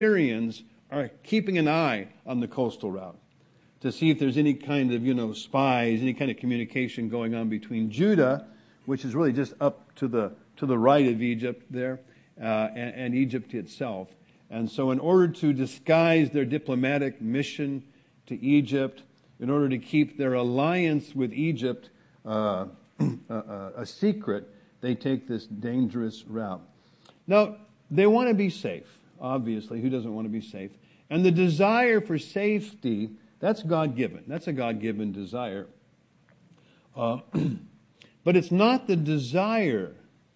Syrians are keeping an eye on the coastal route to see if there's any kind of, spies, any kind of communication going on between Judah, which is really just up to the right of Egypt there, and Egypt itself. And so in order to disguise their diplomatic mission to Egypt, in order to keep their alliance with Egypt a secret, they take this dangerous route. Now, they want to be safe, obviously. Who doesn't want to be safe? And the desire for safety, that's God-given. That's a God-given desire. But it's not the desire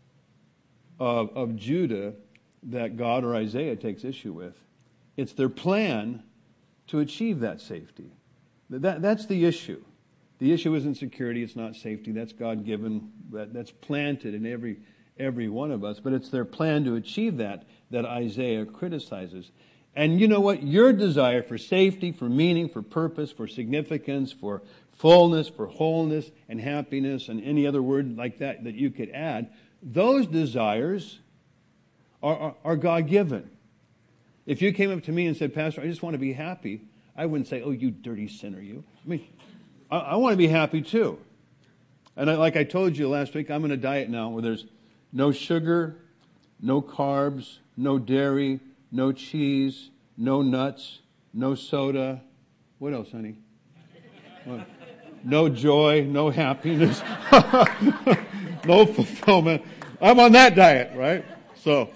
of Judah that God or Isaiah takes issue with. It's their plan to achieve that safety. That's the issue. The issue isn't security, it's not safety. That's God-given. That's planted in every one of us. But it's their plan to achieve that Isaiah criticizes. And you know what? Your desire for safety, for meaning, for purpose, for significance, for fullness, for wholeness, and happiness, and any other word like that you could add, those desires are God-given. If you came up to me and said, Pastor, I just want to be happy, I wouldn't say, oh, you dirty sinner, you. I mean, I want to be happy too. And like I told you last week, I'm on a diet now where there's no sugar, no carbs, no dairy, no cheese, no nuts, no soda. What else, honey? What? No joy, no happiness, no fulfillment. I'm on that diet, right? So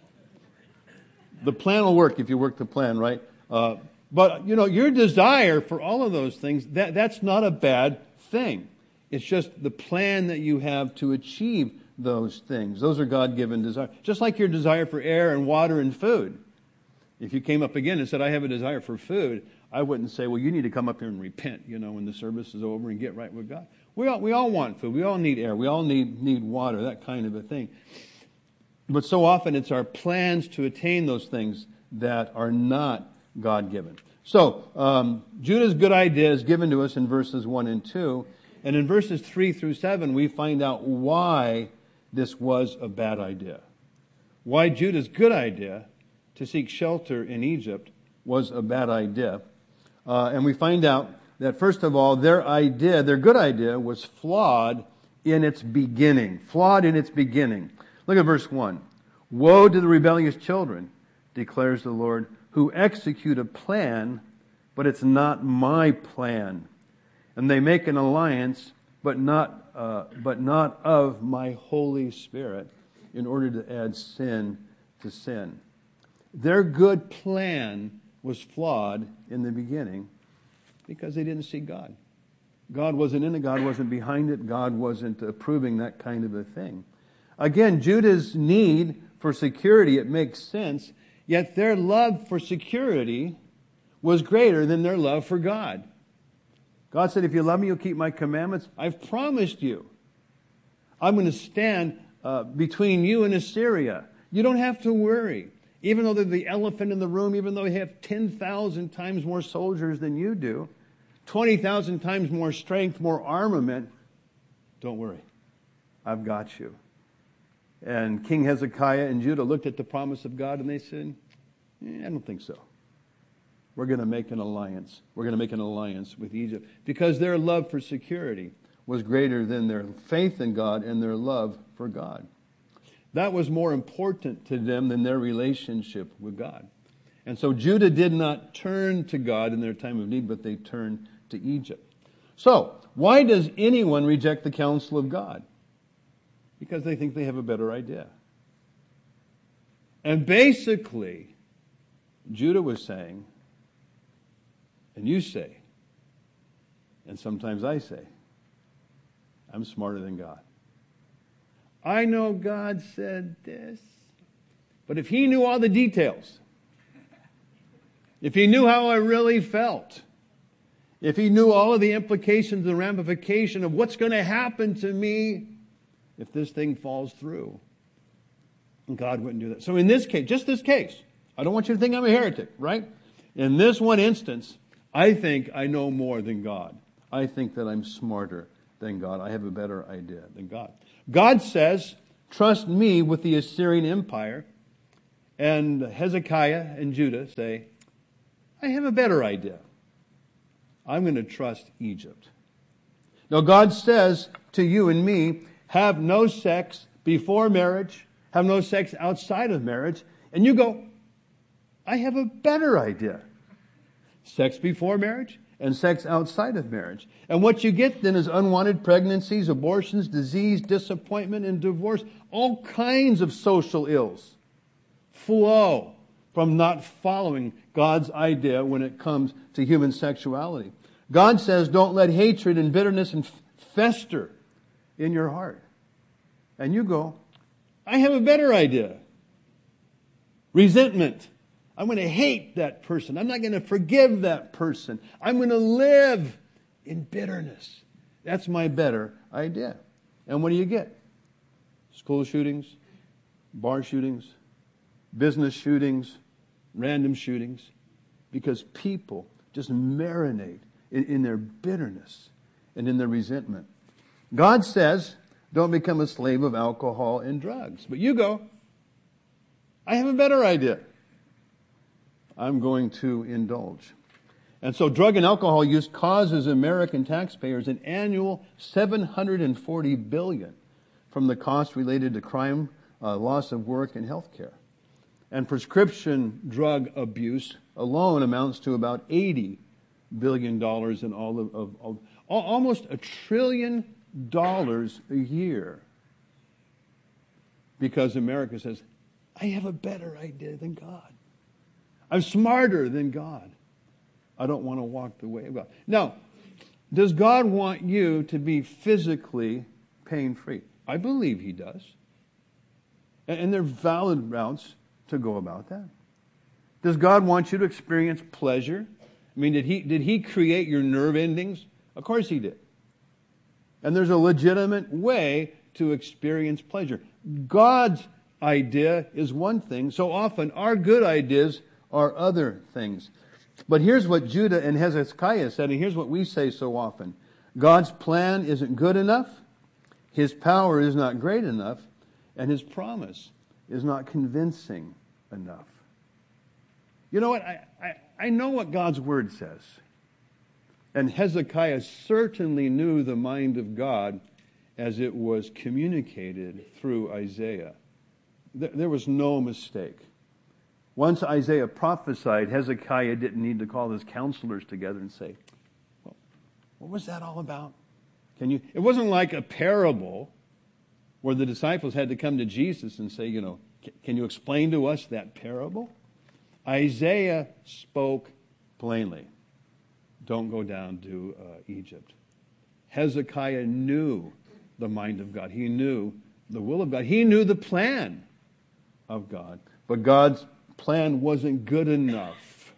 the plan will work if you work the plan, right? But, your desire for all of those things, that's not a bad thing. It's just the plan that you have to achieve those things. Those are God-given desires. Just like your desire for air and water and food. If you came up again and said, I have a desire for food, I wouldn't say, well, you need to come up here and repent, when the service is over and get right with God. We all want food. We all need air. We all need water, that kind of a thing. But so often it's our plans to attain those things that are not God-given. So, Judah's good idea is given to us in verses 1 and 2. And in verses 3 through 7, we find out why this was a bad idea. Why Judah's good idea to seek shelter in Egypt was a bad idea. And we find out that, first of all, their good idea, was flawed in its beginning. Flawed in its beginning. Look at verse 1. Woe to the rebellious children, declares the Lord, who execute a plan, but it's not my plan. And they make an alliance, but not of my Holy Spirit, in order to add sin to sin. Their good plan was flawed in the beginning because they didn't see God. God wasn't in it. God wasn't behind it. God wasn't approving that kind of a thing. Again, Judah's need for security, it makes sense, yet their love for security was greater than their love for God. God said, if you love me, you'll keep my commandments. I've promised you. I'm going to stand between you and Assyria. You don't have to worry. Even though they're the elephant in the room, even though they have 10,000 times more soldiers than you do, 20,000 times more strength, more armament, don't worry. I've got you. And King Hezekiah and Judah looked at the promise of God and they said, I don't think so. We're going to make an alliance. We're going to make an alliance with Egypt because their love for security was greater than their faith in God and their love for God. That was more important to them than their relationship with God. And so Judah did not turn to God in their time of need, but they turned to Egypt. So, why does anyone reject the counsel of God? Because they think they have a better idea. And basically, Judah was saying, and you say, and sometimes I say, I'm smarter than God. I know God said this, but if He knew all the details, if He knew how I really felt, if He knew all of the implications and ramification of what's going to happen to me if this thing falls through, God wouldn't do that. So in this case, just this case, I don't want you to think I'm a heretic, right? In this one instance, I think I know more than God. I think that I'm smarter than God. I have a better idea than God. God says, trust me with the Assyrian Empire, And Hezekiah and Judah say, I have a better idea. I'm going to trust Egypt. Now God says to you and me, have no sex before marriage, have no sex outside of marriage. And you go, I have a better idea. Sex before marriage and sex outside of marriage. And what you get then is unwanted pregnancies, abortions, disease, disappointment, and divorce. All kinds of social ills flow from not following God's idea when it comes to human sexuality. God says, don't let hatred and bitterness fester in your heart. And you go, I have a better idea. Resentment. I'm going to hate that person. I'm not going to forgive that person. I'm going to live in bitterness. That's my better idea. And what do you get? School shootings, bar shootings, business shootings, random shootings. Because people just marinate in their bitterness and in their resentment. God says, don't become a slave of alcohol and drugs. But you go, I have a better idea. I'm going to indulge. And so drug and alcohol use causes American taxpayers an annual $740 billion from the costs related to crime, loss of work, and health care. And prescription drug abuse alone amounts to about $80 billion in all of almost $1 trillion a year. Because America says, I have a better idea than God. I'm smarter than God. I don't want to walk the way of God. Now, does God want you to be physically pain-free? I believe He does. And there are valid routes to go about that. Does God want you to experience pleasure? I mean, did He create your nerve endings? Of course He did. And there's a legitimate way to experience pleasure. God's idea is one thing. So often our good ideas are other things. But here's what Judah and Hezekiah said, and here's what we say so often. God's plan isn't good enough, His power is not great enough, and His promise is not convincing enough. You know what? I know what God's Word says. And Hezekiah certainly knew the mind of God as it was communicated through Isaiah. There was no mistake. Once Isaiah prophesied, Hezekiah didn't need to call his counselors together and say, well, what was that all about? It wasn't like a parable where the disciples had to come to Jesus and say, can you explain to us that parable? Isaiah spoke plainly. Don't go down to Egypt. Hezekiah knew the mind of God. He knew the will of God. He knew the plan of God. But God's plan wasn't good enough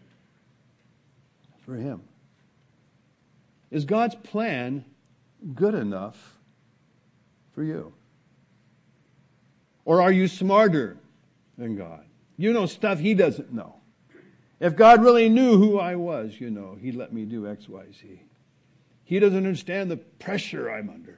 for him. Is God's plan good enough for you? Or are you smarter than God? You know stuff He doesn't know. If God really knew who I was, He'd let me do X, Y, Z. He doesn't understand the pressure I'm under.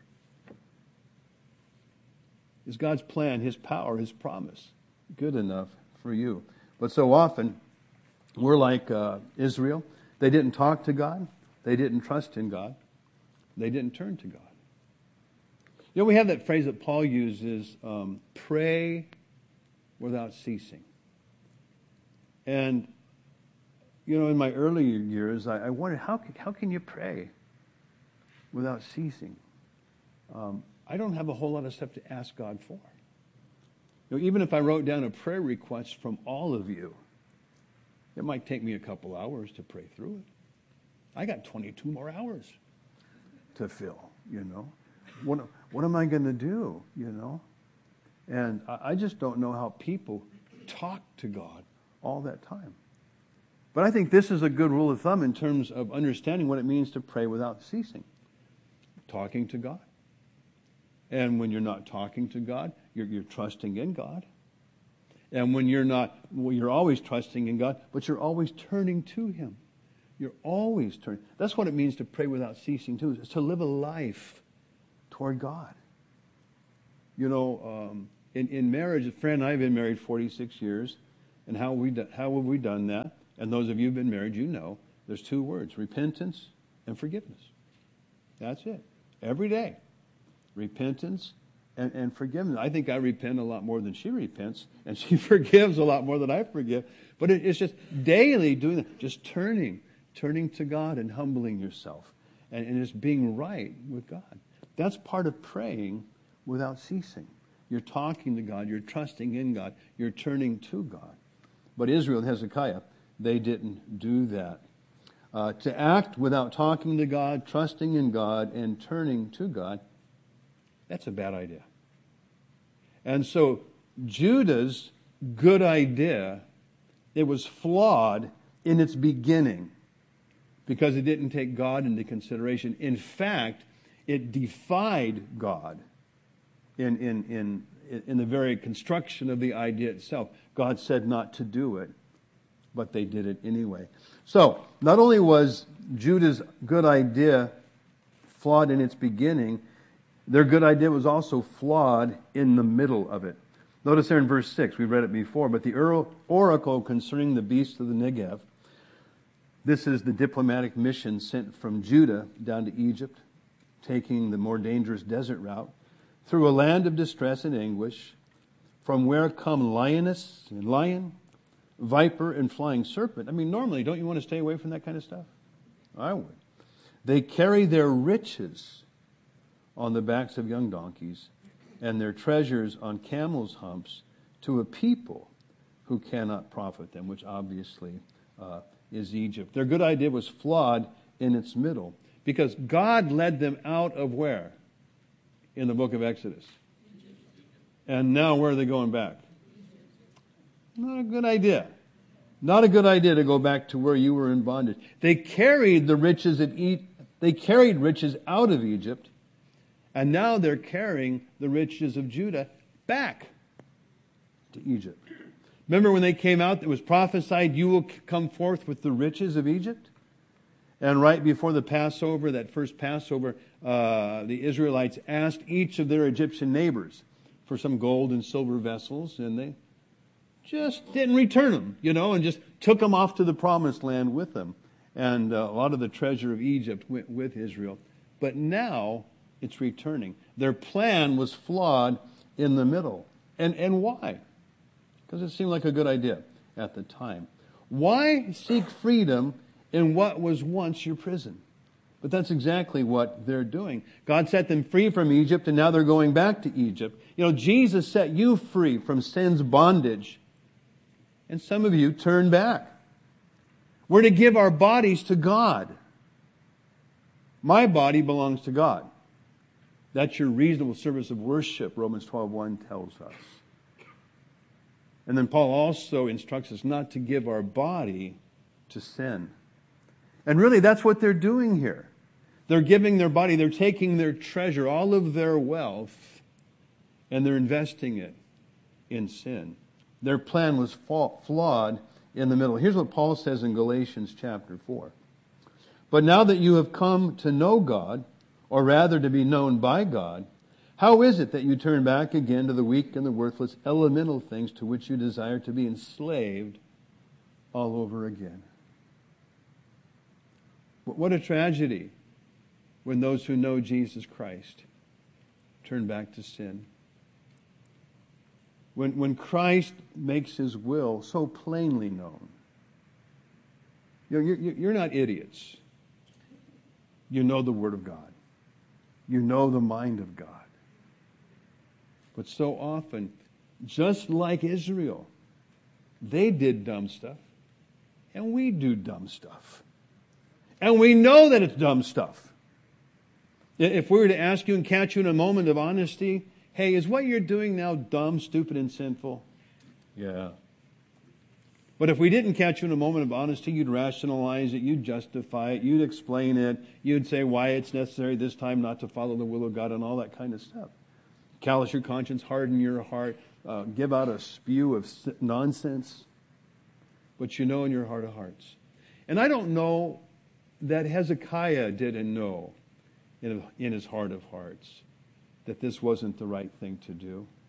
Is God's plan, His power, His promise good enough for you? But so often, we're like Israel. They didn't talk to God. They didn't trust in God. They didn't turn to God. We have that phrase that Paul uses, pray without ceasing. And, in my earlier years, I wondered, how can you pray without ceasing? I don't have a whole lot of stuff to ask God for. Even if I wrote down a prayer request from all of you, it might take me a couple hours to pray through it. I got 22 more hours to fill, What am I going to do, And I just don't know how people talk to God all that time. But I think this is a good rule of thumb in terms of understanding what it means to pray without ceasing. Talking to God. And when you're not talking to God, you're trusting in God. And when you're not, you're always trusting in God, but you're always turning to Him. You're always turning. That's what it means to pray without ceasing too, is to live a life toward God. in marriage, a friend and I have been married 46 years. And how have we done that? And those of you who've been married, you know, there's two words, repentance and forgiveness. That's it. Every day. Repentance and forgiveness. I think I repent a lot more than she repents, and she forgives a lot more than I forgive. But it's just daily doing that, just turning to God and humbling yourself, and just being right with God. That's part of praying without ceasing. You're talking to God, you're trusting in God, you're turning to God. But Israel and Hezekiah, they didn't do that. To act without talking to God, trusting in God, and turning to God, that's a bad idea. And so Judah's good idea, it was flawed in its beginning because it didn't take God into consideration. In fact, it defied God in the very construction of the idea itself. God said not to do it, but they did it anyway. So, not only was Judah's good idea flawed in its beginning, their good idea was also flawed in the middle of it. Notice there in verse 6, we read it before, but the oracle concerning the beasts of the Negev, this is the diplomatic mission sent from Judah down to Egypt, taking the more dangerous desert route, through a land of distress and anguish, from where come lioness and lion, viper and flying serpent. I mean, normally, don't you want to stay away from that kind of stuff? I would. They carry their riches on the backs of young donkeys and their treasures on camels' humps to a people who cannot profit them, which obviously is Egypt. Their good idea was flawed in its middle because God led them out of where? In the book of Exodus. And now where are they going back? Not a good idea. Not a good idea to go back to where you were in bondage. They carried the riches they carried riches out of Egypt, and now they're carrying the riches of Judah back to Egypt. Remember when they came out, it was prophesied, you will come forth with the riches of Egypt? And right before the Passover, that first Passover, the Israelites asked each of their Egyptian neighbors for some gold and silver vessels, and they just didn't return them, and just took them off to the promised land with them. And a lot of the treasure of Egypt went with Israel. But now it's returning. Their plan was flawed in the middle. And why? Because it seemed like a good idea at the time. Why seek freedom in what was once your prison? But that's exactly what they're doing. God set them free from Egypt, and now they're going back to Egypt. Jesus set you free from sin's bondage. And some of you turn back. We're to give our bodies to God. My body belongs to God. That's your reasonable service of worship, Romans 12:1 tells us. And then Paul also instructs us not to give our body to sin. And really, that's what they're doing here. They're giving their body, they're taking their treasure, all of their wealth, and they're investing it in sin. Their plan was flawed in the middle. Here's what Paul says in Galatians chapter 4. But now that you have come to know God, or rather to be known by God, how is it that you turn back again to the weak and the worthless elemental things to which you desire to be enslaved all over again? What a tragedy when those who know Jesus Christ turn back to sin. When Christ makes His will so plainly known. You're not idiots. You know the Word of God. You know the mind of God. But so often, just like Israel, they did dumb stuff, and we do dumb stuff. And we know that it's dumb stuff. If we were to ask you and catch you in a moment of honesty, hey, is what you're doing now dumb, stupid, and sinful? Yeah. But if we didn't catch you in a moment of honesty, you'd rationalize it, you'd justify it, you'd explain it, you'd say why it's necessary this time not to follow the will of God and all that kind of stuff. Callous your conscience, harden your heart, give out a spew of nonsense. But you know in your heart of hearts. And I don't know that Hezekiah didn't know in his heart of hearts that this wasn't the right thing to do.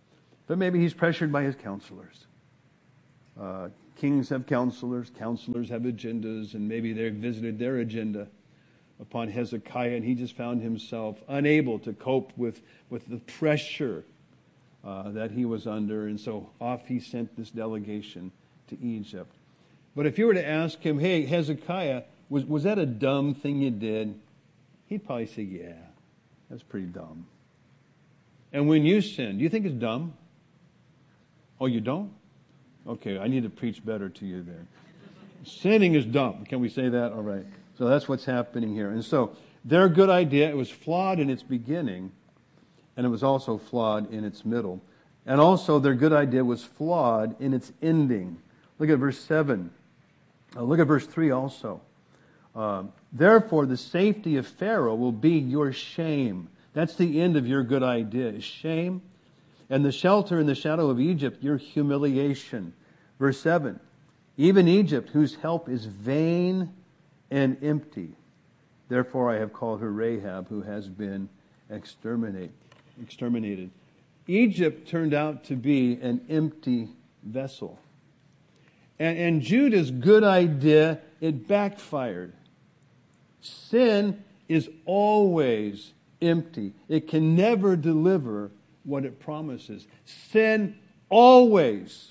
But maybe he's pressured by his counselors. Kings have counselors have agendas, and maybe they visited their agenda upon Hezekiah, and he just found himself unable to cope with the pressure that he was under, and so off he sent this delegation to Egypt. But if you were to ask him, hey, Hezekiah, was that a dumb thing you did? He'd probably say, yeah, that's pretty dumb. And when you sin, do you think it's dumb? Oh, you don't? Okay, I need to preach better to you there. Sinning is dumb. Can we say that? All right. So that's what's happening here. And so their good idea, it was flawed in its beginning, and it was also flawed in its middle. And also their good idea was flawed in its ending. Look at verse 7. Look at verse 3 also. Therefore the safety of Pharaoh will be your shame. That's the end of your good idea, is shame. And the shelter in the shadow of Egypt, your humiliation. Verse 7. Even Egypt, whose help is vain and empty. Therefore I have called her Rahab, who has been exterminated. Egypt turned out to be an empty vessel. And Judah's good idea, it backfired. Sin is always empty. It can never deliver what it promises. Sin always,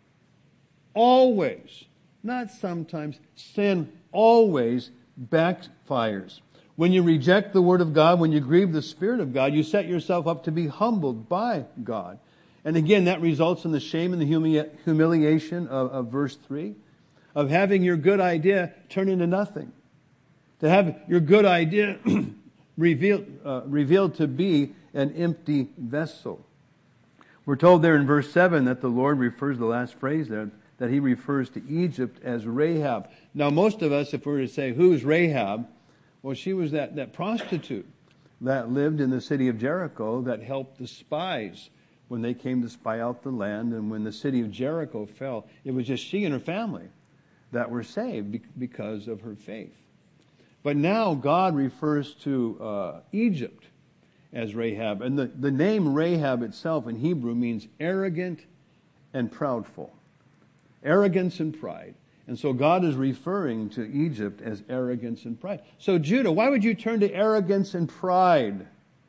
not sometimes, sin always backfires. When you reject the Word of God, when you grieve the Spirit of God, you set yourself up to be humbled by God. And again, that results in the shame and the humiliation of verse 3, of having your good idea turn into nothing. To have your good idea revealed to be an empty vessel. We're told there in verse 7 that the Lord refers, the last phrase there, that he refers to Egypt as Rahab. Now most of us, if we were to say, who's Rahab? Well, she was that prostitute that lived in the city of Jericho that helped the spies when they came to spy out the land. And when the city of Jericho fell, it was just she and her family that were saved because of her faith. But now God refers to Egypt as Rahab. And the name Rahab itself in Hebrew means arrogant and proudful. Arrogance and pride. And so God is referring to Egypt as arrogance and pride. So Judah, why would you turn to arrogance and pride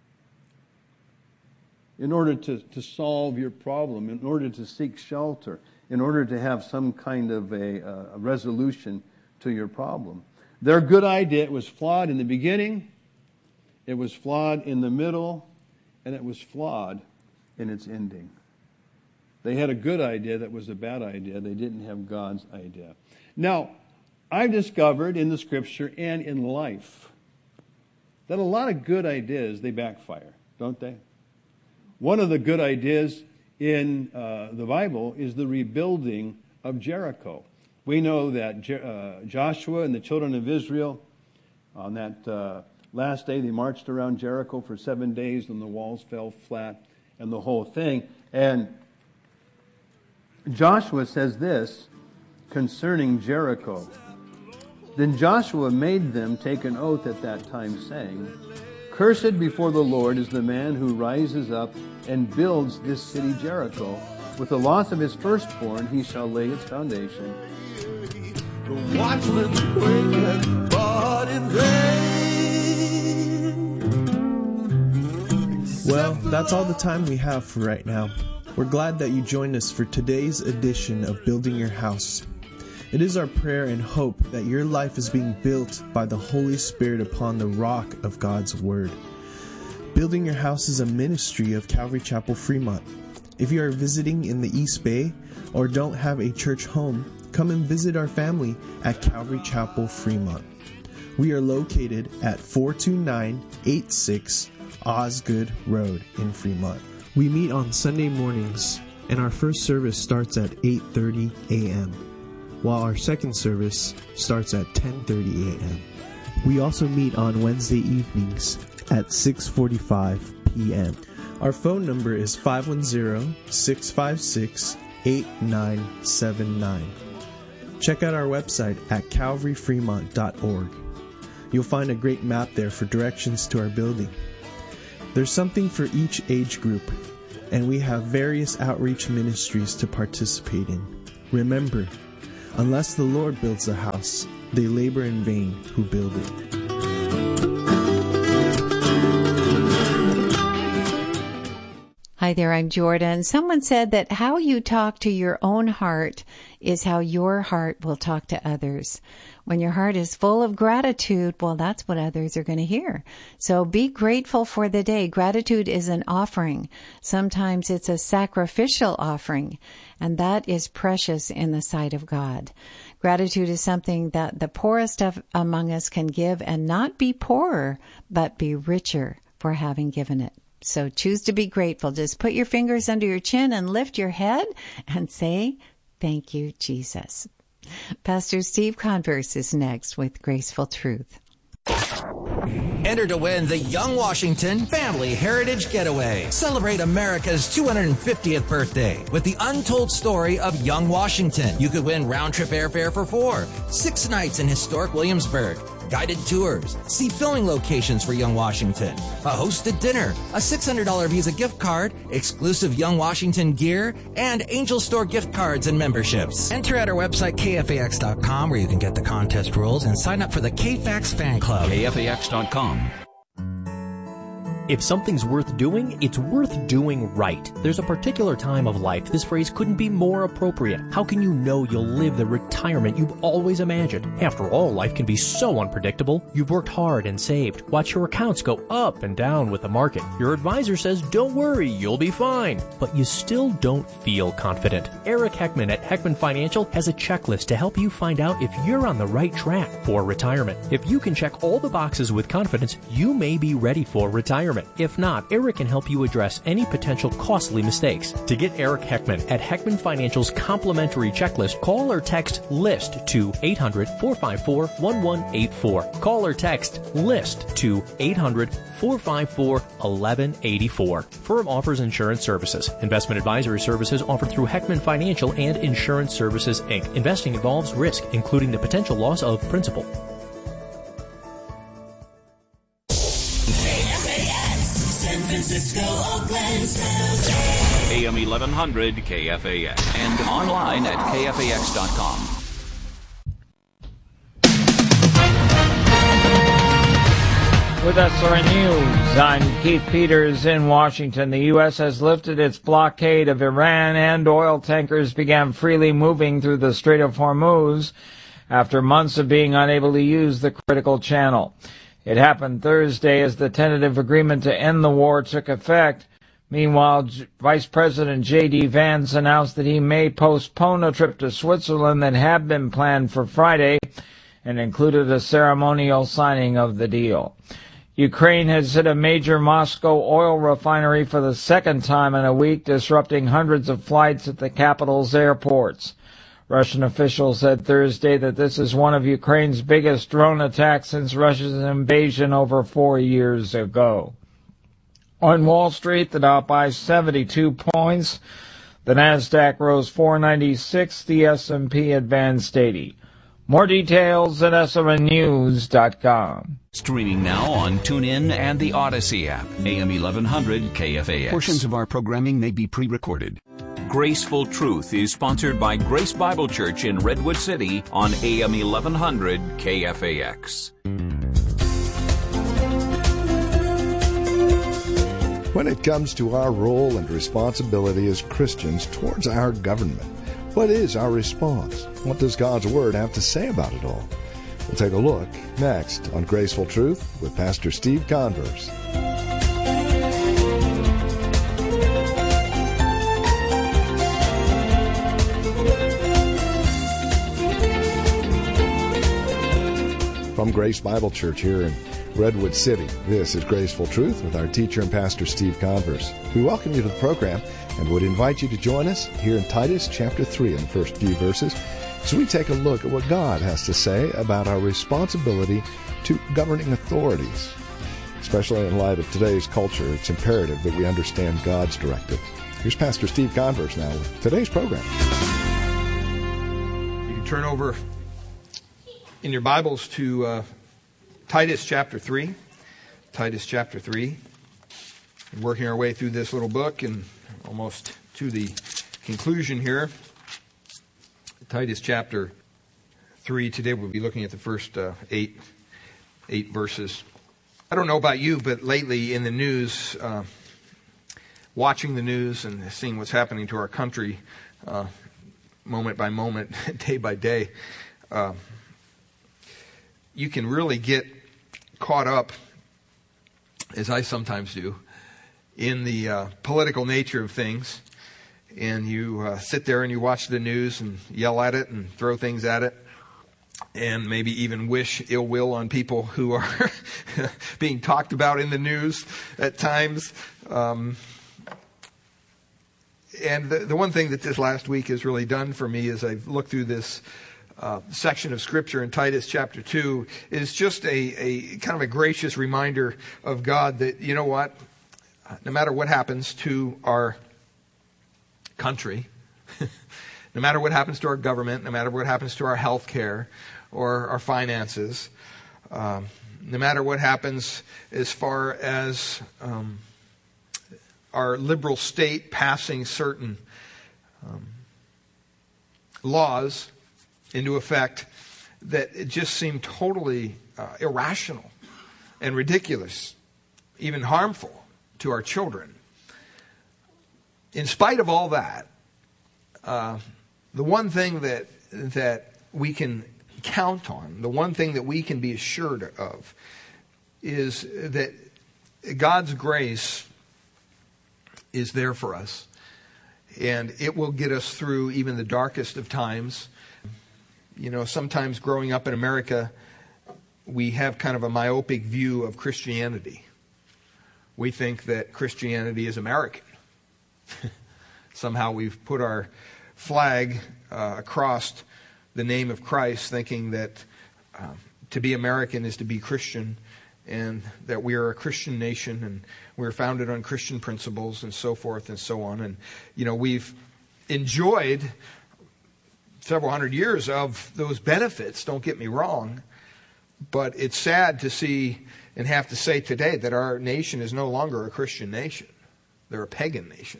in order to solve your problem, in order to seek shelter, in order to have some kind of a resolution to your problem? Their good idea, it was flawed in the beginning, it was flawed in the middle, and it was flawed in its ending. They had a good idea that was a bad idea. They didn't have God's idea. Now, I've discovered in the Scripture and in life that a lot of good ideas, they backfire, don't they? One of the good ideas in the Bible is the rebuilding of Jericho. We know that Joshua and the children of Israel, on that last day, they marched around Jericho for 7 days, and the walls fell flat, and the whole thing. And Joshua says this concerning Jericho. Then Joshua made them take an oath at that time, saying, Cursed before the Lord is the man who rises up and builds this city Jericho. With the loss of his firstborn he shall lay its foundation. The watchman waketh but in vain. Well, that's all the time we have for right now. We're glad that you joined us for today's edition of Building Your House. It is our prayer and hope that your life is being built by the Holy Spirit upon the rock of God's Word. Building Your House is a ministry of Calvary Chapel, Fremont. If you are visiting in the East Bay or don't have a church home, come and visit our family at Calvary Chapel, Fremont. We are located at 42986 Osgood Road in Fremont. We meet on Sunday mornings, and our first service starts at 8:30 a.m., while our second service starts at 10:30 a.m. We also meet on Wednesday evenings at 6:45 p.m. Our phone number is 510-656-8979. Check out our website at calvaryfremont.org. You'll find a great map there for directions to our building. There's something for each age group, and we have various outreach ministries to participate in. Remember, unless the Lord builds a house, they labor in vain who build it. Hi there, I'm Jordan. Someone said that how you talk to your own heart is how your heart will talk to others. When your heart is full of gratitude, well, that's what others are going to hear. So be grateful for the day. Gratitude is an offering. Sometimes it's a sacrificial offering, and that is precious in the sight of God. Gratitude is something that the poorest among us can give and not be poorer, but be richer for having given it. So choose to be grateful. Just put your fingers under your chin and lift your head and say, thank you, Jesus. Pastor Steve Converse is next with Graceful Truth. Enter to win the Young Washington Family Heritage Getaway. Celebrate America's 250th birthday with the untold story of Young Washington. You could win round-trip airfare for 4, 6 nights in historic Williamsburg, guided tours, see filming locations for Young Washington, a hosted dinner, a $600 Visa gift card, exclusive Young Washington gear, and Angel Store gift cards and memberships. Enter at our website, KFAX.com, where you can get the contest rules and sign up for the KFAX fan club. KFAX.com. If something's worth doing, it's worth doing right. There's a particular time of life this phrase couldn't be more appropriate. How can you know you'll live the retirement you've always imagined? After all, life can be so unpredictable. You've worked hard and saved. Watch your accounts go up and down with the market. Your advisor says, don't worry, you'll be fine. But you still don't feel confident. Eric Heckman at Heckman Financial has a checklist to help you find out if you're on the right track for retirement. If you can check all the boxes with confidence, you may be ready for retirement. If not, Eric can help you address any potential costly mistakes. To get Eric Heckman at Heckman Financial's complimentary checklist, call or text LIST to 800-454-1184. Call or text LIST to 800-454-1184. Firm offers insurance services. Investment advisory services offered through Heckman Financial and Insurance Services, Inc. Investing involves risk, including the potential loss of principal. Francisco, Oakland, AM 1100 KFAX and online at KFAX.com. With SRN News, I'm Keith Peters in Washington. The U.S. has lifted its blockade of Iran and oil tankers began freely moving through the Strait of Hormuz after months of being unable to use the critical channel. It happened Thursday as the tentative agreement to end the war took effect. Meanwhile, Vice President J.D. Vance announced that he may postpone a trip to Switzerland that had been planned for Friday and included a ceremonial signing of the deal. Ukraine has hit a major Moscow oil refinery for the second time in a week, disrupting hundreds of flights at the capital's airports. Russian officials said Thursday that this is one of Ukraine's biggest drone attacks since Russia's invasion over 4 years ago. On Wall Street, the Dow by 72 points. The Nasdaq rose 496. The S&P advanced 80. More details at SRNnews.com. Streaming now on TuneIn and the Odyssey app. AM 1100 KFAX. Portions of our programming may be pre-recorded. Graceful Truth is sponsored by Grace Bible Church in Redwood City on AM 1100 KFAX. When it comes to our role and responsibility as Christians towards our government, what is our response? What does God's Word have to say about it all? We'll take a look next on Graceful Truth with Pastor Steve Converse. From Grace Bible Church here in Redwood City, this is Graceful Truth with our teacher and pastor Steve Converse. We welcome you to the program and would invite you to join us here in Titus chapter 3 in the first few verses as we take a look at what God has to say about our responsibility to governing authorities. Especially in light of today's culture, it's imperative that we understand God's directive. Here's Pastor Steve Converse now with today's program. You can turn over in your Bibles to Titus chapter 3. Titus chapter 3. We're working our way through this little book, and almost to the conclusion here. Titus chapter 3. Today we'll be looking at the first eight verses. I don't know about you, but lately in the news, watching the news and seeing what's happening to our country moment by moment, day by day, you can really get caught up, as I sometimes do, in the political nature of things. And you sit there and you watch the news and yell at it and throw things at it, and maybe even wish ill will on people who are being talked about in the news at times. And the one thing that this last week has really done for me as I've looked through this section of Scripture in Titus chapter 2 is just a kind of a gracious reminder of God that, you know what, no matter what happens to our country, no matter what happens to our government, no matter what happens to our health care or our finances, no matter what happens as far as our liberal state passing certain laws into effect that it just seem totally irrational and ridiculous, even harmful to our children. In spite of all that, the one thing that we can count on, the one thing that we can be assured of, is that God's grace is there for us, and it will get us through even the darkest of times. You know, sometimes growing up in America, we have kind of a myopic view of Christianity. We think that Christianity is American. Somehow we've put our flag across the name of Christ, thinking that to be American is to be Christian, and that we are a Christian nation, and we're founded on Christian principles, and so forth and so on. And, you know, we've enjoyed several hundred years of those benefits, don't get me wrong, but it's sad to see and have to say today that our nation is no longer a Christian nation. They're a pagan nation.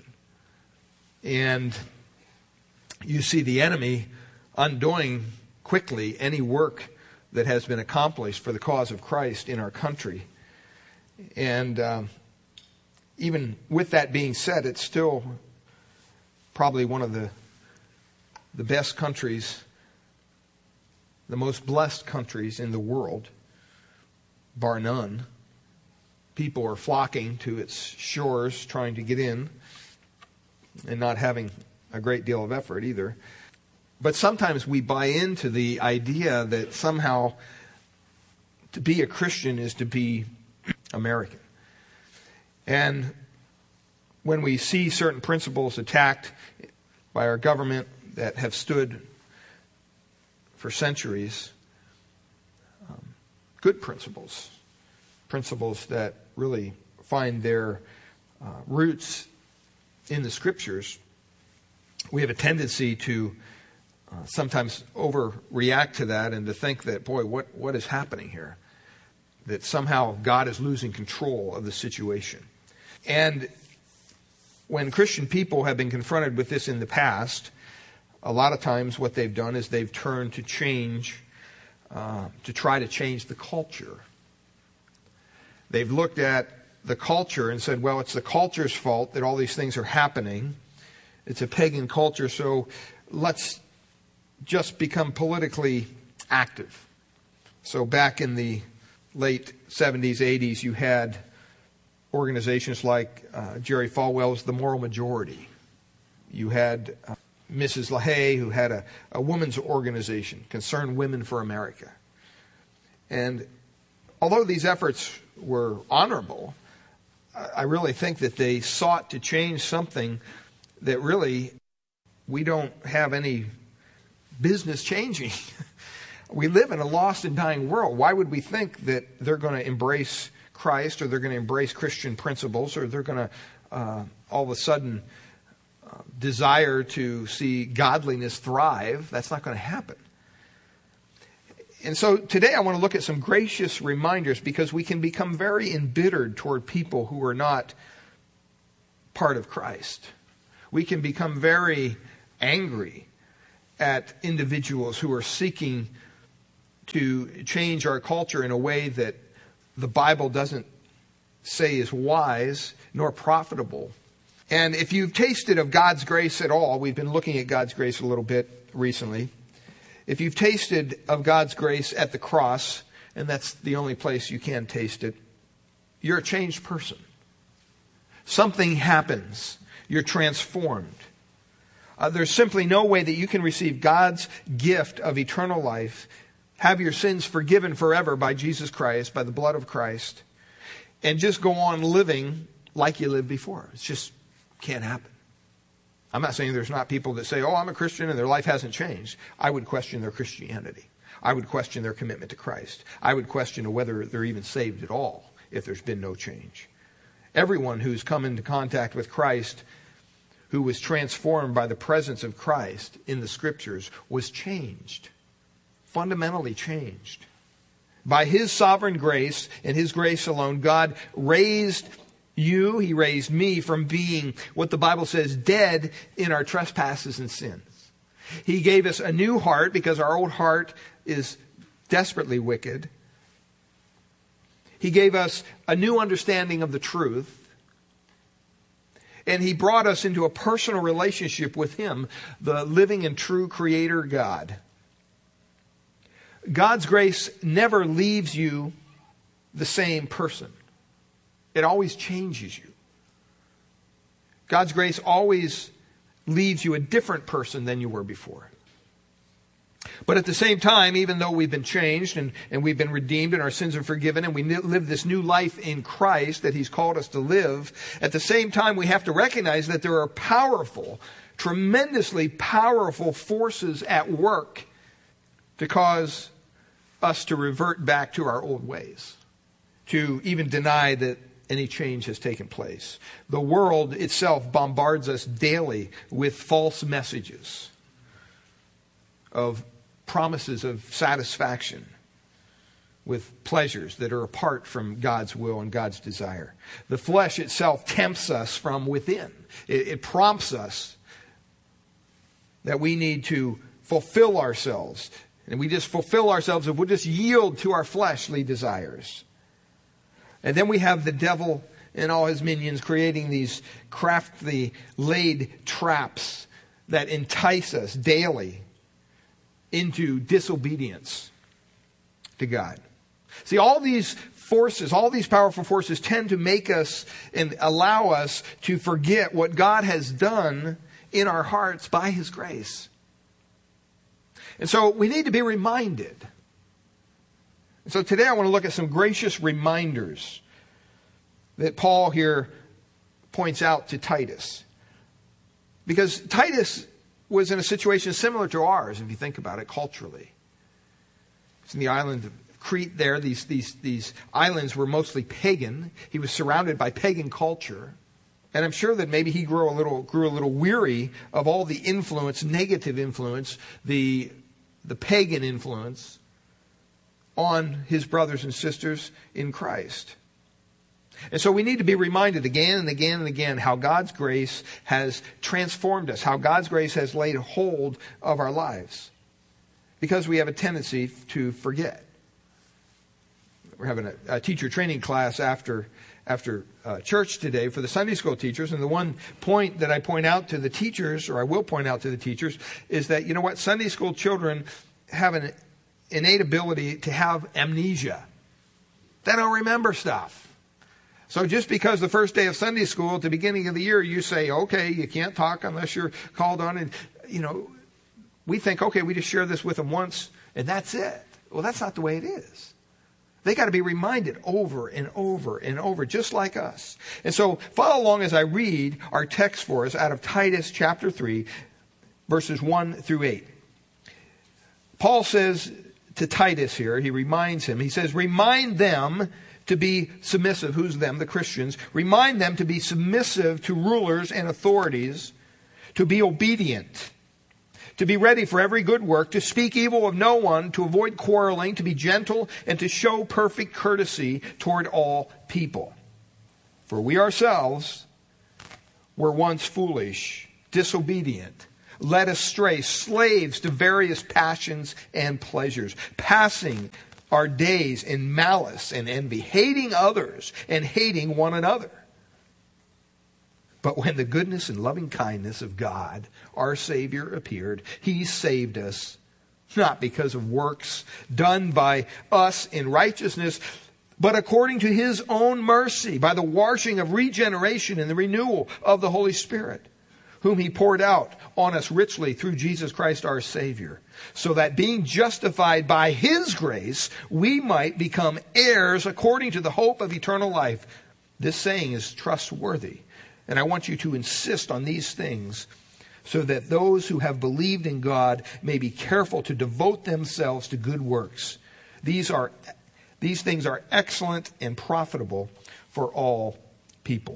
And you see the enemy undoing quickly any work that has been accomplished for the cause of Christ in our country. And even with that being said, it's still probably one of the best countries, the most blessed countries in the world, bar none. People are flocking to its shores, trying to get in, and not having a great deal of effort either. But sometimes we buy into the idea that somehow to be a Christian is to be American. And when we see certain principles attacked by our government that have stood for centuries, good principles that really find their roots in the Scriptures, we have a tendency to sometimes overreact to that and to think that, boy, what is happening here? That somehow God is losing control of the situation. And when Christian people have been confronted with this in the past, a lot of times what they've done is they've turned to try to change the culture. They've looked at the culture and said, well, it's the culture's fault that all these things are happening. It's a pagan culture, so let's just become politically active. So back in the late 70s, 80s, you had organizations like Jerry Falwell's The Moral Majority. You had Mrs. LaHaye, who had a women's organization, Concerned Women for America. And although these efforts were honorable, I really think that they sought to change something that really we don't have any business changing. We live in a lost and dying world. Why would we think that they're going to embrace Christ, or they're going to embrace Christian principles, or they're going to all of a sudden desire to see godliness thrive? That's not going to happen. And so today I want to look at some gracious reminders, because we can become very embittered toward people who are not part of Christ. We can become very angry at individuals who are seeking to change our culture in a way that the Bible doesn't say is wise nor profitable. And if you've tasted of God's grace at all, we've been looking at God's grace a little bit recently. If you've tasted of God's grace at the cross, and that's the only place you can taste it, you're a changed person. Something happens. You're transformed. There's simply no way that you can receive God's gift of eternal life, have your sins forgiven forever by Jesus Christ, by the blood of Christ, and just go on living like you lived before. It just can't happen. I'm not saying there's not people that say, oh, I'm a Christian and their life hasn't changed. I would question their Christianity. I would question their commitment to Christ. I would question whether they're even saved at all if there's been no change. Everyone who's come into contact with Christ, who was transformed by the presence of Christ in the Scriptures, was changed. Fundamentally changed. By His sovereign grace and His grace alone, God raised you, He raised me from being what the Bible says, dead in our trespasses and sins. He gave us a new heart because our old heart is desperately wicked. He gave us a new understanding of the truth. And He brought us into a personal relationship with Him, the living and true Creator God. God's grace never leaves you the same person. It always changes you. God's grace always leaves you a different person than you were before. But at the same time, even though we've been changed and we've been redeemed and our sins are forgiven and we live this new life in Christ that He's called us to live, at the same time we have to recognize that there are powerful, tremendously powerful forces at work to cause us to revert back to our old ways, to even deny that any change has taken place. The world itself bombards us daily with false messages of promises of satisfaction, with pleasures that are apart from God's will and God's desire. The flesh itself tempts us from within. It prompts us that we need to fulfill ourselves. And we just fulfill ourselves if we'll just yield to our fleshly desires. And then we have the devil and all his minions creating these craftily laid traps that entice us daily into disobedience to God. See, all these forces, all these powerful forces tend to make us and allow us to forget what God has done in our hearts by His grace. And so we need to be reminded. And so today I want to look at some gracious reminders that Paul here points out to Titus. Because Titus was in a situation similar to ours, if you think about it culturally. It's in the island of Crete there. These islands were mostly pagan. He was surrounded by pagan culture. And I'm sure that maybe he grew a little weary of all the influence, negative influence, the pagan influence on his brothers and sisters in Christ. And so we need to be reminded again and again and again how God's grace has transformed us, how God's grace has laid hold of our lives. Because we have a tendency to forget. We're having a teacher training class after church today for the Sunday school teachers. And the one point that I point out to the teachers, or I will point out to the teachers, is that, you know what, Sunday school children have an innate ability to have amnesia. They don't remember stuff. So just because the first day of Sunday school at the beginning of the year, you say, okay, you can't talk unless you're called on. And, we think, okay, we just share this with them once and that's it. Well, that's not the way it is. They got to be reminded over and over and over, just like us. And so follow along as I read our text for us out of Titus chapter 3, verses 1 through 8. Paul says to Titus here, he reminds him, he says, remind them to be submissive. Who's them? The Christians. Remind them to be submissive to rulers and authorities, to be obedient, to be ready for every good work, to speak evil of no one, to avoid quarreling, to be gentle, and to show perfect courtesy toward all people. For we ourselves were once foolish, disobedient, led astray, slaves to various passions and pleasures, passing our days in malice and envy, hating others and hating one another. But when the goodness and loving kindness of God, our Savior, appeared, He saved us, not because of works done by us in righteousness, but according to His own mercy, by the washing of regeneration and the renewal of the Holy Spirit, whom He poured out on us richly through Jesus Christ our Savior, so that being justified by His grace, we might become heirs according to the hope of eternal life. This saying is trustworthy, and I want you to insist on these things, so that those who have believed in God may be careful to devote themselves to good works. These things are excellent and profitable for all people.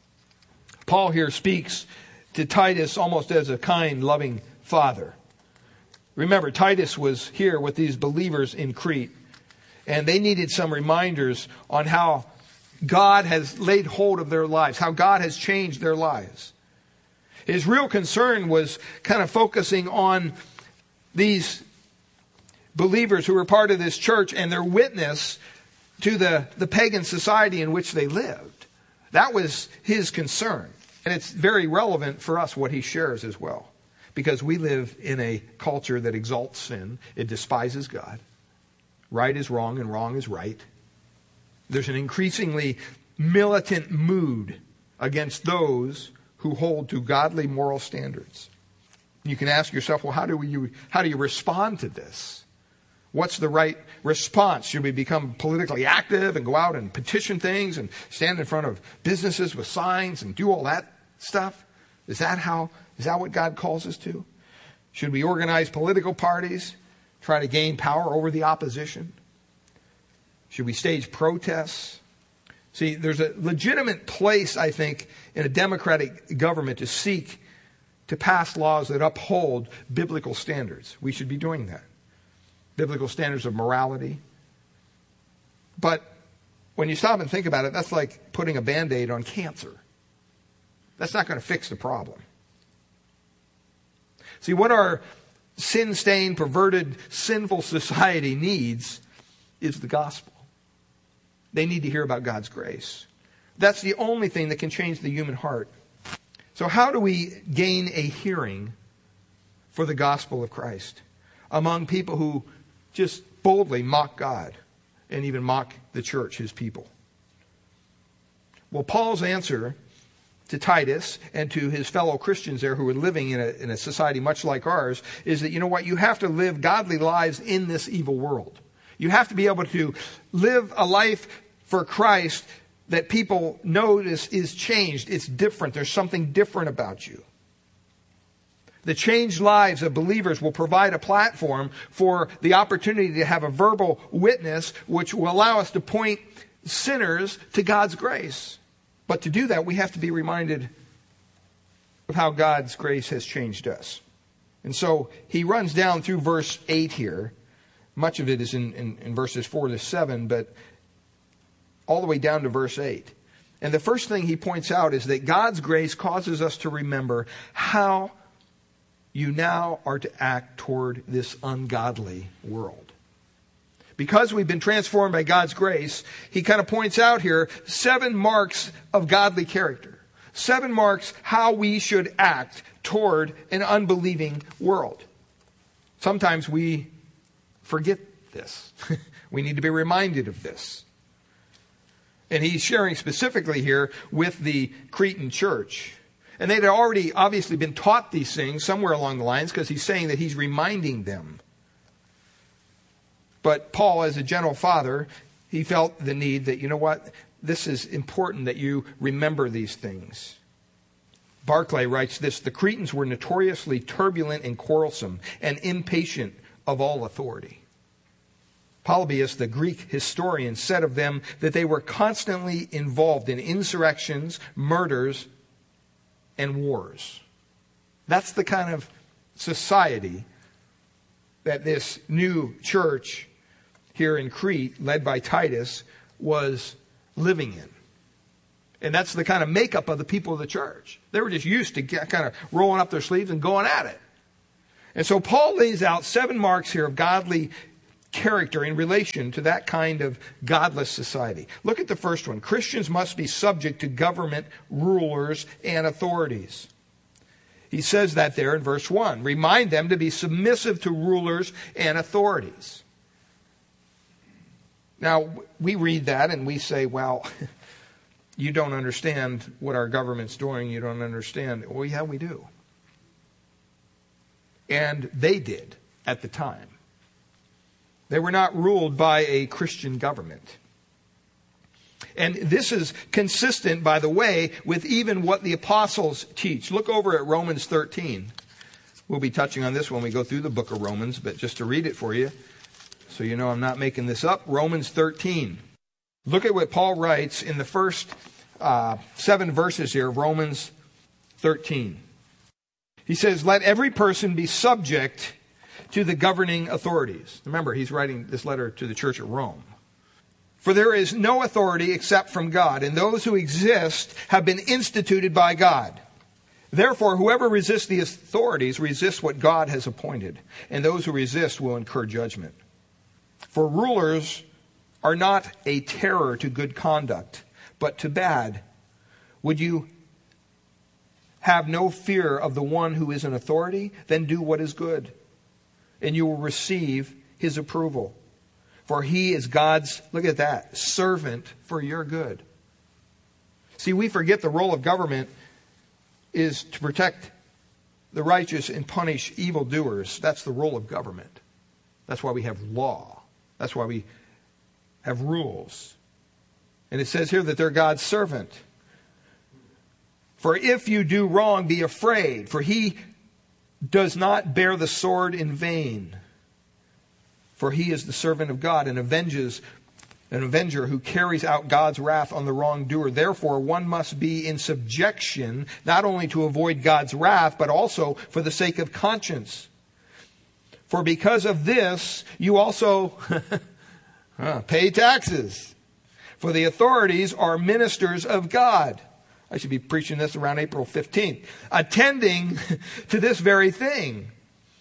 Paul here speaks to Titus almost as a kind, loving father. Remember, Titus was here with these believers in Crete, and they needed some reminders on how God has laid hold of their lives, how God has changed their lives. His real concern was kind of focusing on these believers who were part of this church and their witness to the pagan society in which they lived. That was his concern. And it's very relevant for us what he shares as well. Because we live in a culture that exalts sin. It despises God. Right is wrong and wrong is right. There's an increasingly militant mood against those who hold to godly moral standards. You can ask yourself, well, how do you respond to this? What's the right response? Should we become politically active and go out and petition things and stand in front of businesses with signs and do all that stuff? Is that what God calls us to? Should we organize political parties, try to gain power over the opposition? Should we stage protests? See, there's a legitimate place, I think, in a democratic government to seek to pass laws that uphold biblical standards. We should be doing that. Biblical standards of morality. But when you stop and think about it, that's like putting a Band-Aid on cancer. That's not going to fix the problem. See, what our sin-stained, perverted, sinful society needs is the gospel. They need to hear about God's grace. That's the only thing that can change the human heart. So how do we gain a hearing for the gospel of Christ among people who just boldly mock God and even mock the church, His people? Well, Paul's answer to Titus and to his fellow Christians there who are living in a society much like ours is that, you know what, you have to live godly lives in this evil world. You have to be able to live a life for Christ that people notice is changed. It's different. There's something different about you. The changed lives of believers will provide a platform for the opportunity to have a verbal witness which will allow us to point sinners to God's grace. But to do that, we have to be reminded of how God's grace has changed us. And so he runs down through verse 8 here. Much of it is in verses 4 to 7, but all the way down to verse 8. And the first thing he points out is that God's grace causes us to remember how you now are to act toward this ungodly world. Because we've been transformed by God's grace, he kind of points out here 7 marks of godly character. 7 marks how we should act toward an unbelieving world. Sometimes we forget this. We need to be reminded of this. And he's sharing specifically here with the Cretan church. And they'd already obviously been taught these things somewhere along the lines because he's saying that he's reminding them. But Paul, as a gentle father, he felt the need that, you know what, this is important that you remember these things. Barclay writes this: the Cretans were notoriously turbulent and quarrelsome and impatient of all authority. Polybius, the Greek historian, said of them that they were constantly involved in insurrections, murders, and wars. That's the kind of society that this new church here in Crete, led by Titus, was living in. And that's the kind of makeup of the people of the church. They were just used to kind of rolling up their sleeves and going at it. And so Paul lays out 7 marks here of godly character in relation to that kind of godless society. Look at the first one. Christians must be subject to government rulers and authorities. He says that there in verse 1. Remind them to be submissive to rulers and authorities. Now, we read that and we say, well, you don't understand what our government's doing. You don't understand. Well, yeah, we do. And they did at the time. They were not ruled by a Christian government. And this is consistent, by the way, with even what the apostles teach. Look over at Romans 13. We'll be touching on this when we go through the book of Romans, but just to read it for you, so you know I'm not making this up. Romans 13. Look at what Paul writes in the first 7 verses here of Romans 13. He says, let every person be subject to the governing authorities. Remember, he's writing this letter to the church at Rome. For there is no authority except from God, and those who exist have been instituted by God. Therefore, whoever resists the authorities resists what God has appointed, and those who resist will incur judgment. For rulers are not a terror to good conduct, but to bad. Would you have no fear of the one who is in authority? Then do what is good, and you will receive his approval. For he is God's, look at that, servant for your good. See, we forget the role of government is to protect the righteous and punish evildoers. That's the role of government. That's why we have law. That's why we have rules. And it says here that they're God's servant. For if you do wrong, be afraid, for he does not bear the sword in vain. For he is the servant of God and an avenger who carries out God's wrath on the wrongdoer. Therefore, one must be in subjection, not only to avoid God's wrath, but also for the sake of conscience. For because of this, you also pay taxes. For the authorities are ministers of God. I should be preaching this around April 15th. Attending to this very thing.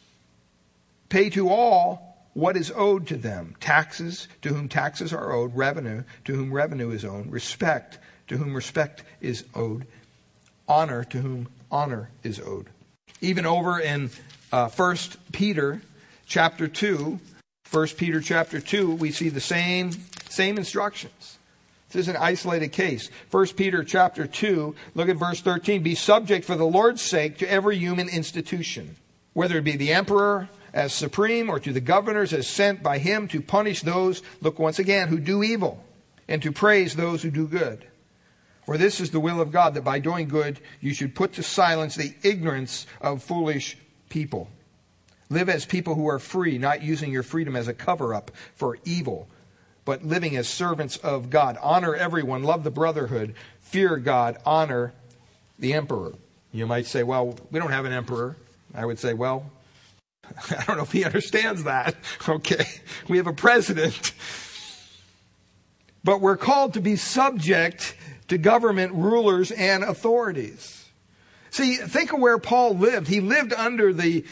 Pay to all what is owed to them. Taxes, to whom taxes are owed. Revenue, to whom revenue is owed. Respect, to whom respect is owed. Honor, to whom honor is owed. Even over in 1 Peter chapter 2, 1 Peter chapter 2, we see the same instructions. This is an isolated case. 1 Peter chapter 2, look at verse 13. Be subject for the Lord's sake to every human institution, whether it be the emperor as supreme or to the governors as sent by him to punish those, look once again, who do evil, and to praise those who do good. For this is the will of God, that by doing good you should put to silence the ignorance of foolish people. Live as people who are free, not using your freedom as a cover-up for evil, but living as servants of God. Honor everyone, love the brotherhood, fear God, honor the emperor. You might say, well, we don't have an emperor. I would say, well, I don't know if he understands that. Okay, we have a president. But we're called to be subject to government rulers and authorities. See, think of where Paul lived. He lived under the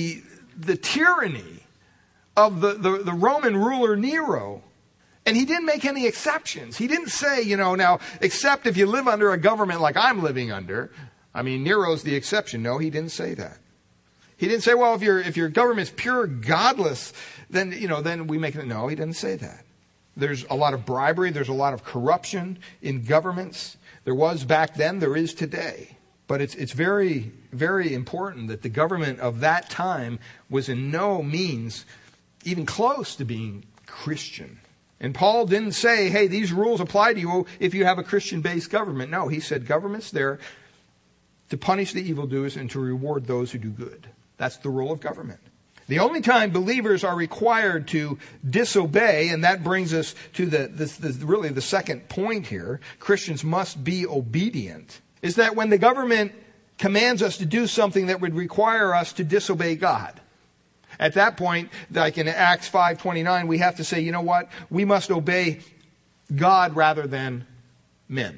tyranny of the Roman ruler Nero. And he didn't make any exceptions. He didn't say, now, except if you live under a government like I'm living under. I mean, Nero's the exception. No, he didn't say that. He didn't say, well, if your government's pure godless, then we make it. No, he didn't say that. There's a lot of bribery. There's a lot of corruption in governments. There was back then. There is today. But it's very, very important that the government of that time was in no means even close to being Christian. And Paul didn't say, hey, these rules apply to you if you have a Christian-based government. No, he said government's there to punish the evildoers and to reward those who do good. That's the role of government. The only time believers are required to disobey, and that brings us to really the second point here, Christians must be obedient, is that when the government commands us to do something that would require us to disobey God. At that point, like in Acts 5:29, we have to say, you know what? We must obey God rather than men.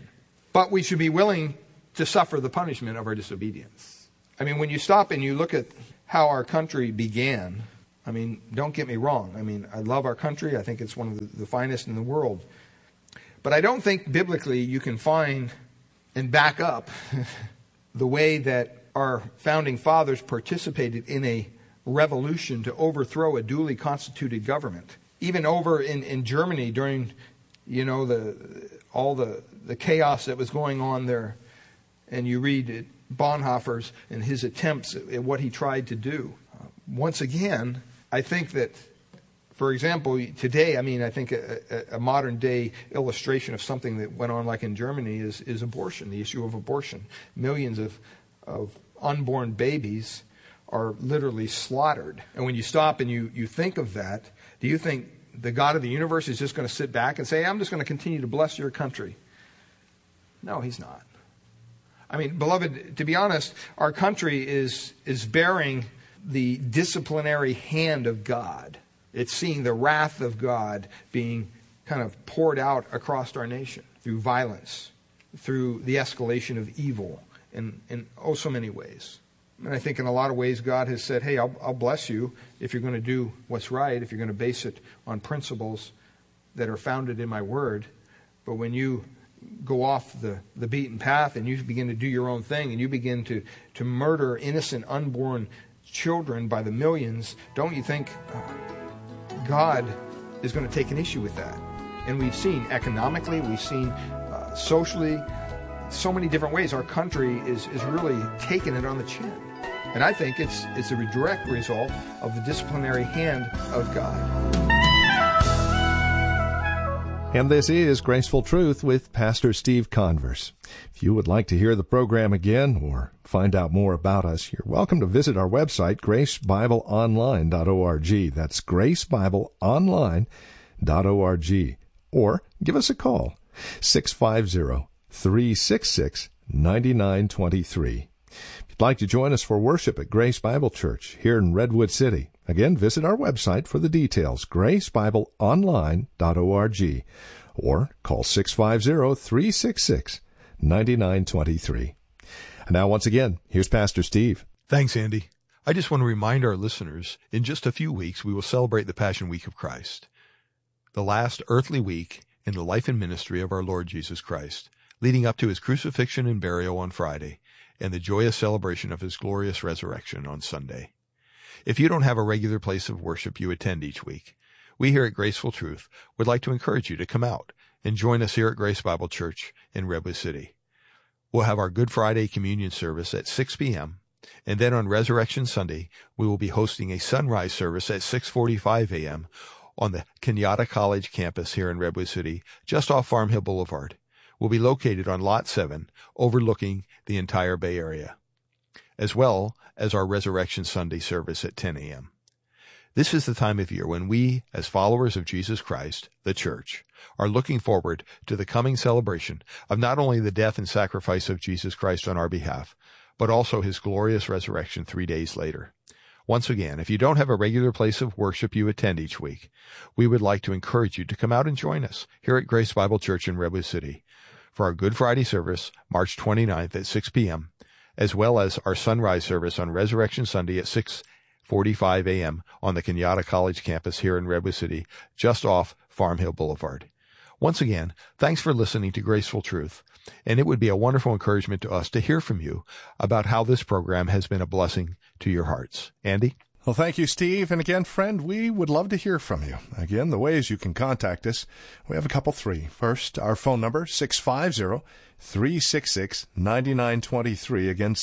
But we should be willing to suffer the punishment of our disobedience. I mean, when you stop and you look at how our country began, I mean, don't get me wrong. I mean, I love our country. I think it's one of the finest in the world. But I don't think biblically you can find and back up the way that our founding fathers participated in a revolution to overthrow a duly constituted government. Even over in Germany during, all the chaos that was going on there. And you read Bonhoeffer's and his attempts at what he tried to do. Once again, I think that, for example, today, I think a modern day illustration of something that went on like in Germany is abortion, the issue of abortion. Millions of unborn babies are literally slaughtered. And when you stop and you think of that, do you think the God of the universe is just going to sit back and say, I'm just going to continue to bless your country? No, he's not. I mean, beloved, to be honest, our country is bearing the disciplinary hand of God. It's seeing the wrath of God being kind of poured out across our nation through violence, through the escalation of evil in so many ways. And I think in a lot of ways God has said, hey, I'll bless you if you're going to do what's right, if you're going to base it on principles that are founded in my word. But when you go off the beaten path and you begin to do your own thing and you begin to murder innocent unborn children by the millions, don't you think God is going to take an issue with that? And we've seen economically, we've seen socially, so many different ways our country is really taking it on the chin. And I think it's a direct result of the disciplinary hand of God. And this is Graceful Truth with Pastor Steve Converse. If you would like to hear the program again or find out more about us, you're welcome to visit our website, gracebibleonline.org. That's gracebibleonline.org. Or give us a call, 650-366-9923. If you'd like to join us for worship at Grace Bible Church here in Redwood City, again, visit our website for the details, gracebibleonline.org, or call 650-366-9923. And now, once again, here's Pastor Steve. Thanks, Andy. I just want to remind our listeners, in just a few weeks, we will celebrate the Passion Week of Christ, the last earthly week in the life and ministry of our Lord Jesus Christ, leading up to his crucifixion and burial on Friday, and the joyous celebration of his glorious resurrection on Sunday. If you don't have a regular place of worship you attend each week, we here at Graceful Truth would like to encourage you to come out and join us here at Grace Bible Church in Redwood City. We'll have our Good Friday communion service at 6 p.m., and then on Resurrection Sunday, we will be hosting a sunrise service at 6:45 a.m. on the Kenyatta College campus here in Redwood City, just off Farm Hill Boulevard. We'll be located on Lot 7, overlooking the entire Bay Area, as well as our Resurrection Sunday service at 10 a.m. This is the time of year when we, as followers of Jesus Christ, the Church, are looking forward to the coming celebration of not only the death and sacrifice of Jesus Christ on our behalf, but also his glorious resurrection 3 days later. Once again, if you don't have a regular place of worship you attend each week, we would like to encourage you to come out and join us here at Grace Bible Church in Redwood City for our Good Friday service, March 29th at 6 p.m., as well as our sunrise service on Resurrection Sunday at 6:45 a.m. on the Kenyatta College campus here in Redwood City, just off Farm Hill Boulevard. Once again, thanks for listening to Graceful Truth, and it would be a wonderful encouragement to us to hear from you about how this program has been a blessing to your hearts. Andy? Well, thank you, Steve. And again, friend, we would love to hear from you. Again, the ways you can contact us, we have three. First, our phone number, 650-366-9923. Again,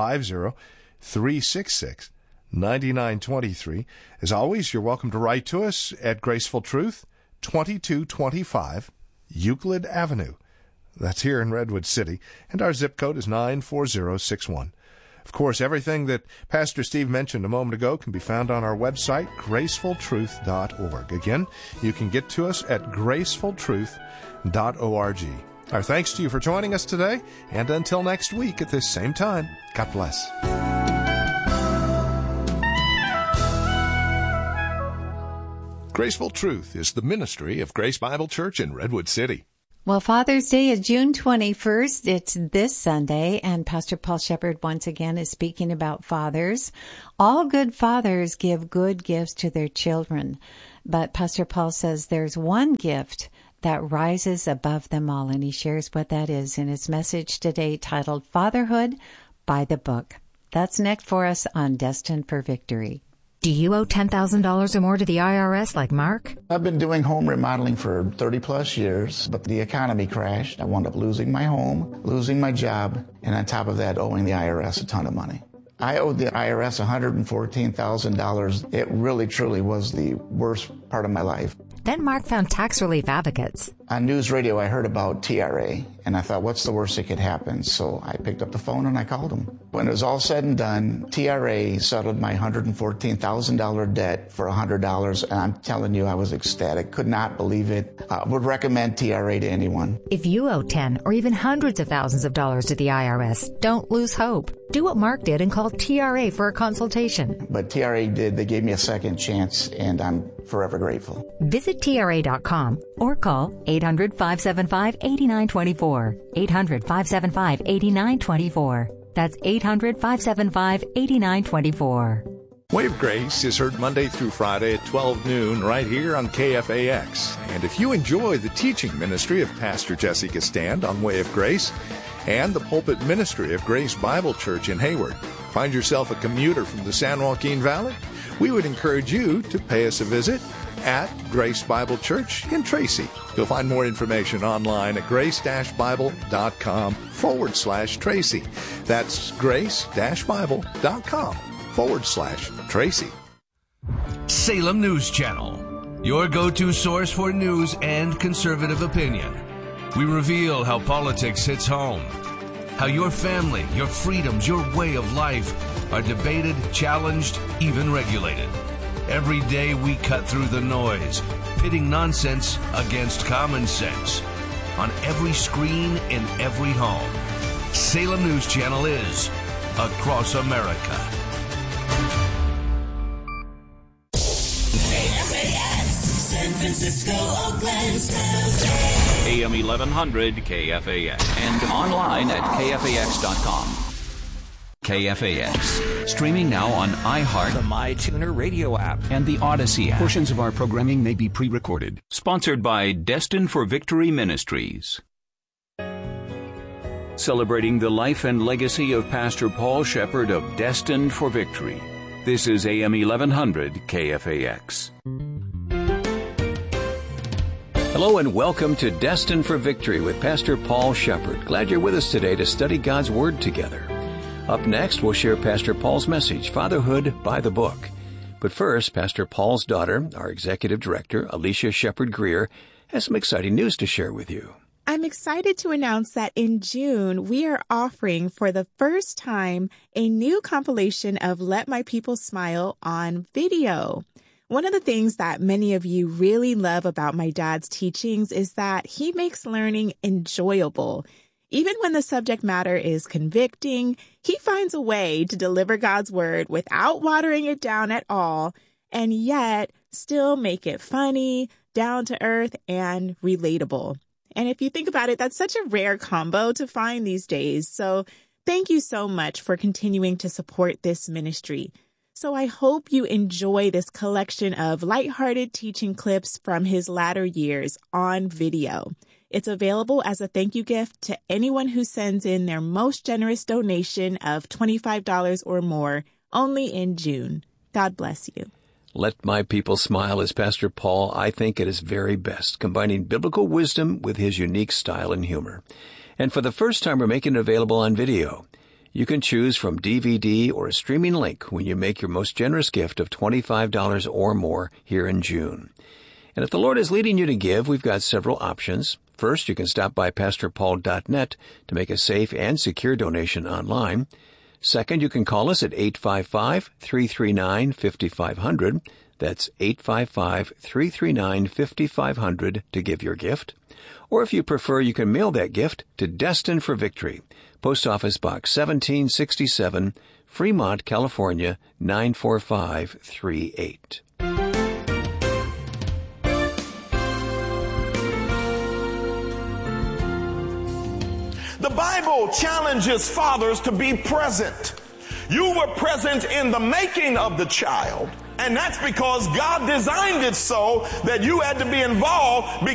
650-366-9923. As always, you're welcome to write to us at Graceful Truth, 2225 Euclid Avenue. That's here in Redwood City, and our zip code is 94061. Of course, everything that Pastor Steve mentioned a moment ago can be found on our website, gracefultruth.org. Again, you can get to us at gracefultruth.org. Our thanks to you for joining us today, and until next week at this same time, God bless. Graceful Truth is the ministry of Grace Bible Church in Redwood City. Well, Father's Day is June 21st. It's this Sunday, and Pastor Paul Shepard once again is speaking about fathers. All good fathers give good gifts to their children, but Pastor Paul says there's one gift that rises above them all, and he shares what that is in his message today titled Fatherhood by the Book. That's next for us on Destined for Victory. Do you owe $10,000 or more to the IRS like Mark? I've been doing home remodeling for 30 plus years, but the economy crashed. I wound up losing my home, losing my job, and on top of that, owing the IRS a ton of money. I owed the IRS $114,000. It really, truly was the worst part of my life. Then Mark found Tax Relief Advocates. On news radio, I heard about TRA, and I thought, what's the worst that could happen? So I picked up the phone and I called them. When it was all said and done, TRA settled my $114,000 debt for $100, and I'm telling you, I was ecstatic. Could not believe it. Would recommend TRA to anyone. If you owe 10 or even hundreds of thousands of dollars to the IRS, don't lose hope. Do what Mark did and call TRA for a consultation. But TRA did. They gave me a second chance, and I'm forever grateful. Visit TRA.com or call 800-575-8924. 800-575-8924. That's 800-575-8924. Way of Grace is heard Monday through Friday at 12 noon right here on KFAX. And if you enjoy the teaching ministry of Pastor Jesse Castand on Way of Grace and the pulpit ministry of Grace Bible Church in Hayward, find yourself a commuter from the San Joaquin Valley, we would encourage you to pay us a visit at Grace Bible Church in Tracy. You'll find more information online at grace-bible.com/Tracy. That's grace-bible.com/Tracy. Salem News Channel, your go-to source for news and conservative opinion. We reveal how politics hits home, how your family, your freedoms, your way of life are debated, challenged, even regulated. Every day we cut through the noise, pitting nonsense against common sense. On every screen, in every home. Salem News Channel is across America. KFAX, San Francisco, Oakland, San Jose. AM 1100 KFAX and online at KFAX.com. KFAX, streaming now on iHeart, the MyTuner radio app, and the Odyssey app. Portions of our programming may be pre-recorded. Sponsored by Destined for Victory Ministries. Celebrating the life and legacy of Pastor Paul Shepard of Destined for Victory. This is AM 1100 KFAX. Hello and welcome to Destined for Victory with Pastor Paul Shepard. Glad you're with us today to study God's Word together. Up next, we'll share Pastor Paul's message, Fatherhood by the Book. But first, Pastor Paul's daughter, our executive director, Alicia Shepard Greer, has some exciting news to share with you. I'm excited to announce that in June, we are offering for the first time a new compilation of Let My People Smile on video. One of the things that many of you really love about my dad's teachings is that he makes learning enjoyable. Even when the subject matter is convicting, he finds a way to deliver God's word without watering it down at all, and yet still make it funny, down to earth, and relatable. And if you think about it, that's such a rare combo to find these days. So thank you so much for continuing to support this ministry. So I hope you enjoy this collection of lighthearted teaching clips from his latter years on video. It's available as a thank you gift to anyone who sends in their most generous donation of $25 or more, only in June. God bless you. Let My People Smile is Pastor Paul, I think, at his very best, combining biblical wisdom with his unique style and humor. And for the first time, we're making it available on video. You can choose from DVD or a streaming link when you make your most generous gift of $25 or more here in June. And if the Lord is leading you to give, we've got several options. First, you can stop by PastorPaul.net to make a safe and secure donation online. Second, you can call us at 855-339-5500. That's 855-339-5500 to give your gift. Or if you prefer, you can mail that gift to Destined for Victory, Post Office Box 1767, Fremont, California, 94538. The Bible challenges fathers to be present. You were present in the making of the child, and that's because God designed it so that you had to be involved